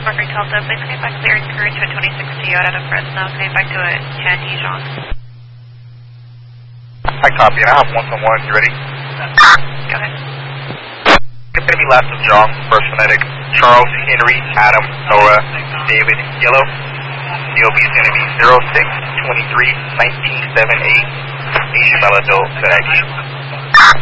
Parker Delta, please connect back clear and current to a 26 Geo out of Fresno, connect back to a Chan Yizhong. I copy, and I have 1-1, you ready? Go ahead. It's going to be last of John, first phonetic, Charles, Henry, Adam, Nora, David, Yellow. DOB is going to be 06-23-1978, Asia Melado, FedEx.